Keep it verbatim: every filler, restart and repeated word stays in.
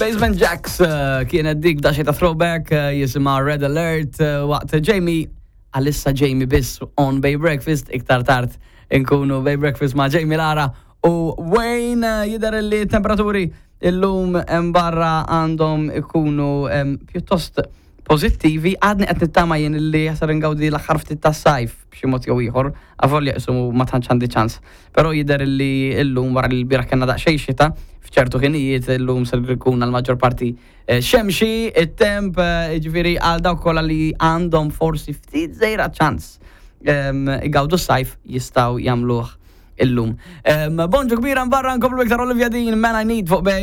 Basement Jacks uh, kienet dik daċi ta' throwback uh, jisima Red Alert uh, waqt Jamie Alissa Jamie biss on Bay Breakfast iktar tard inkunu Bay Breakfast ma' Jamie Lara u Wayne uh, jidher li temperaturi illum barra għandhom ikunu um, pjuttost pozittivi għadni qed nittama jien li jasar ingawdi l-aħħar ftit tas-sajf b'xi mod jew ieħor avolja isumu ma tantx għandi ċans. Però jidher li llum wara li l-bieraħ kellna daqsxejn xita f'ċertu ħinijiet illum se jkun għall-maġġor parti xemxi it-temp ġifieri għal dawk kollha li għandhom forsi ftit żgħira ċans igawdu s-sajf jistgħu jagħmluh illum. Bonġu kbira mbarra nkomplu iktar Olivia Dean Man I Need fuq Bay.